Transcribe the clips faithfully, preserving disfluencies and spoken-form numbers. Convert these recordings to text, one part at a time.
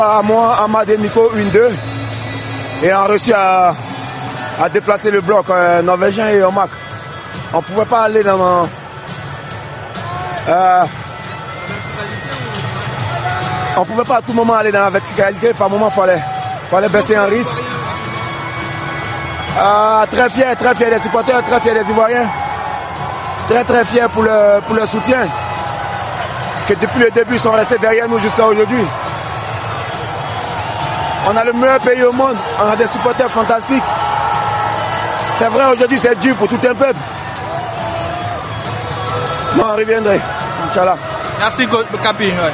À moi, Amad et Nico, une deux. Et on a réussi à, à déplacer le bloc euh, norvégien et Omak. On ne pouvait pas aller dans... Euh, on ne pouvait pas à tout moment aller dans la verticalité. Par moment, il fallait, fallait baisser un rythme. Euh, très fier, très fier des supporters, très fier des Ivoiriens. Très très fier pour le, pour le soutien. Que depuis le début, ils sont restés derrière nous jusqu'à aujourd'hui. On a le meilleur pays au monde, on a des supporters fantastiques. C'est vrai, aujourd'hui c'est dur pour tout un peuple. Non, on reviendrait, Inch'Allah. Merci, Capi. Ouais.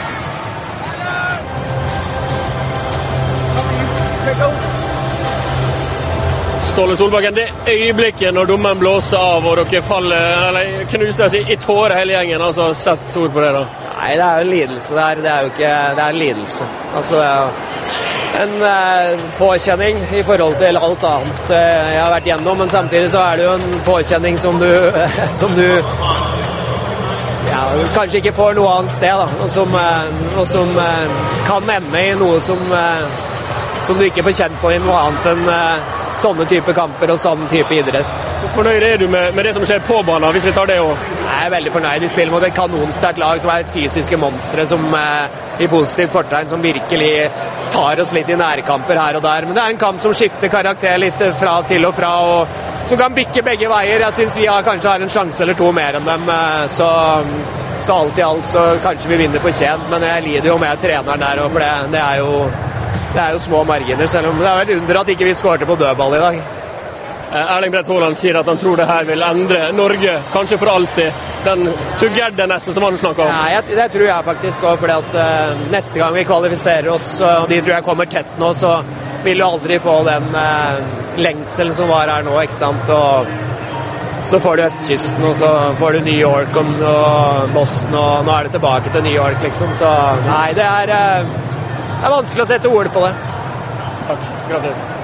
Ståle Solbakken, det øyeblikket når dommeren blåser av og dere faller, eller knuser seg i tårer hele gjengen, altså sett ord på det da? Nei, det er jo en lidelse der, det er jo ikke, det er en lidelse. Altså, det er jo en eh, påkjenning i forhold til alt annet eh, jeg har vært gjennom, men samtidig så er det jo en påkjenning som du, som du ja, kanskje ikke får noe annet sted, da, og som, eh, og som eh, kan ende i noe som, eh, som du ikke får kjent på i noe annet enn eh, sånne type kamper og sånn type idrett. Hvor fornøyd er du med, med det som skjer på banen, hvis vi tar det også? Jeg er veldig fornøyd. Vi spiller mot et kanonsterkt lag som er et fysiske monstre som eh, i positivt fortegn, som virkelig tar oss litt i nærkamper her og der. Men det er en kamp som skifter karakter litt fra til og fra, og som kan bikke begge veier. Jeg synes vi har, kanskje har en sjanse eller to mer enn dem, eh, så, så alt i alt så kanskje vi vinner fortjent, men jeg lider jo med treneren der, for det, det er jo Det er jo små marginer, selv om det er vel under at ikke vi skårte på dødball i dag. Erling Brett Haaland sier at han tror det her vil endre Norge, kanskje for alltid. Den togethernessen som han snakker om. Ja, jeg, det tror jeg faktisk også, fordi at uh, neste gang vi kvalifiserer oss, og de tror jeg kommer tett nå, så vil du aldri få den uh, lengselen som var her nå, ikke sant? Og så får du østkysten, og så får du New York og, og Boston, og nå er det tilbake til New York, liksom. Så nei, det er... Uh, Det er vanskelig å sette ord på det. Takk. Gratis.